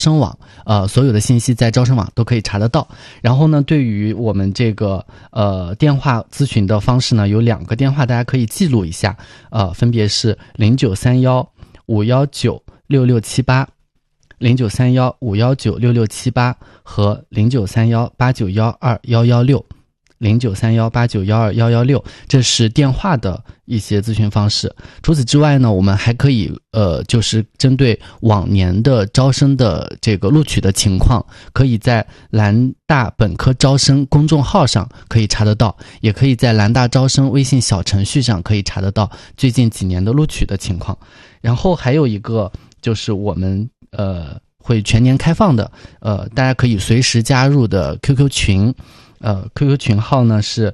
生网，所有的信息在招生网都可以查得到。然后呢，对于我们这个电话咨询的方式呢，有2个电话大家可以记录一下，分别是0931-519-6678、0931-519-6678和0931-8912-116。0931-8912-116，这是电话的一些咨询方式。除此之外呢，我们还可以就是针对往年的招生的这个录取的情况，可以在兰大本科招生公众号上可以查得到，也可以在兰大招生微信小程序上可以查得到最近几年的录取的情况。然后还有一个就是我们会全年开放的大家可以随时加入的 QQ 群。QQ 群号呢是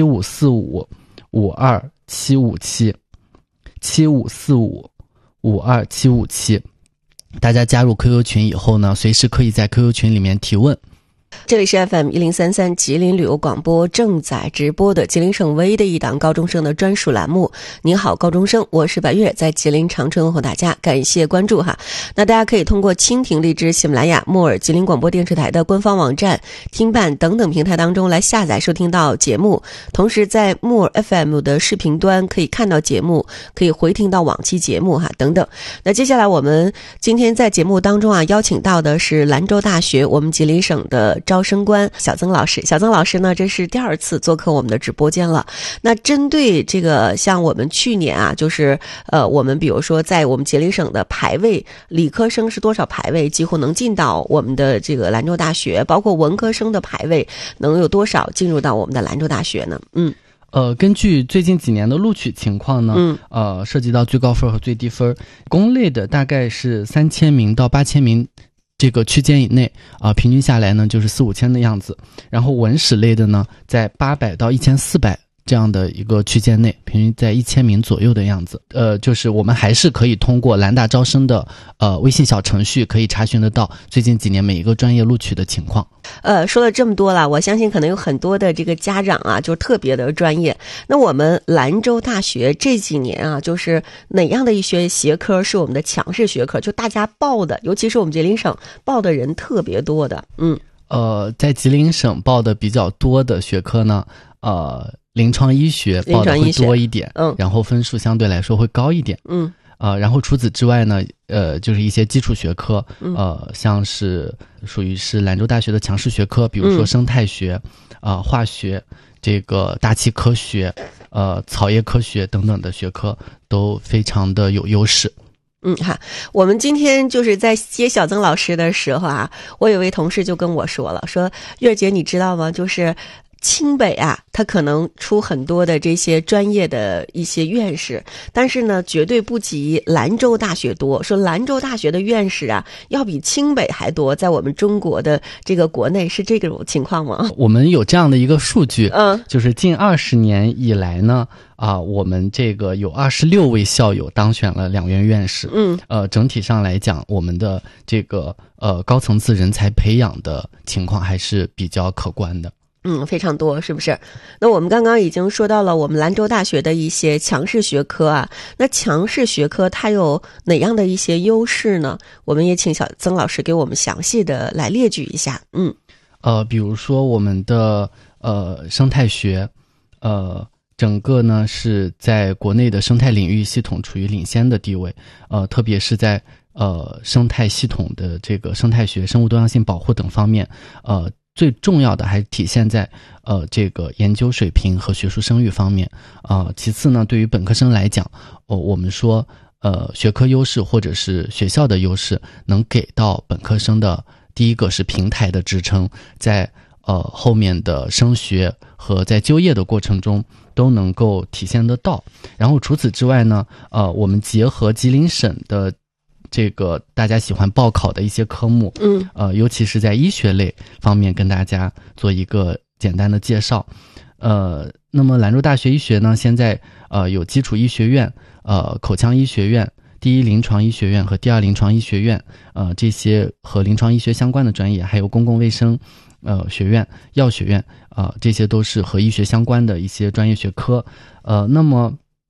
7545-52757，7545-52757。大家加入 QQ 群以后呢，随时可以在 QQ 群里面提问。 这里是 FM1033 吉林旅游广播正在直播的吉林省唯一的一档高中生的专属栏目。你好高中生，我是白月，在吉林长春问候大家，感谢关注哈。那大家可以通过蜻蜓、荔枝、喜马拉雅、木耳、吉林广播电视台的官方网站、听伴等等平台当中来下载收听到节目，同时在木耳 FM 的视频端可以看到节目，可以回听到往期节目哈等等。那接下来我们今天在节目当中邀请到的是兰州大学我们吉林省的招生官小曾老师。小曾老师呢，这是第2次做客我们的直播间了。那针对这个像我们去年就是我们比如说在我们吉林省的排位，理科生是多少排位几乎能进到我们的这个兰州大学，包括文科生的排位能有多少进入到我们的兰州大学呢？ 根据最近几年的录取情况呢，涉及到最高分和最低分，公类的大概是3000名到8000名这个区间以内平均下来呢就是4、5千的样子。然后文史类的呢，在800到1400这样的一个区间内，平均在1000名左右的样子。就是我们还是可以通过兰大招生的微信小程序可以查询得到最近几年每一个专业录取的情况。 说了这么多了，我相信可能有很多的这个家长就特别的专业。那我们兰州大学这几年就是哪样的一些学科是我们的强势学科，就大家报的，尤其是我们吉林省报的人特别多的。 在吉林省报的比较多的学科呢，临床医学报的会多一点，然后分数相对来说会高一点。然后除此之外呢，就是一些基础学科，像是属于是兰州大学的强势学科，比如说生态学、化学、这个大气科学、草业科学等等的学科都非常的有优势。 我们今天就是在接小曾老师的时候我有位同事就跟我说了，说月姐你知道吗？就是清北它可能出很多的这些专业的一些院士，但是呢绝对不及兰州大学多。说兰州大学的院士要比清北还多，在我们中国的这个国内是这种情况吗？ 我们有这样的一个数据，就是近20年以来呢我们这个有26位校友当选了2院院士。整体上来讲，我们的这个高层次人才培养的情况还是比较可观的。 非常多，是不是？那我们刚刚已经说到了我们兰州大学的一些强势学科那强势学科它有哪样的一些优势呢？我们也请小曾老师给我们详细的来列举一下。 比如说我们的生态学，整个呢是在国内的生态领域系统处于领先的地位，特别是在生态系统的这个生态学、生物多样性保护等方面，最重要的还是体现在这个研究水平和学术声誉方面。其次呢，对于本科生来讲，我们说学科优势或者是学校的优势能给到本科生的，第一个是平台的支撑，在后面的升学和在就业的过程中都能够体现得到。然后除此之外呢，我们结合吉林省的这个大家喜欢报考的一些科目，尤其是在医学类方面跟大家做一个简单的介绍。那么兰州大学医学呢，现在有基础医学院、口腔医学院、第一临床医学院和第二临床医学院，这些和临床医学相关的专业，还有公共卫生学院、药学院，这些都是和医学相关的一些专业学科。那么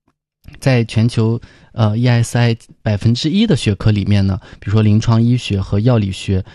在全球ESI 1%的学科里面呢，比如说临床医学和药理学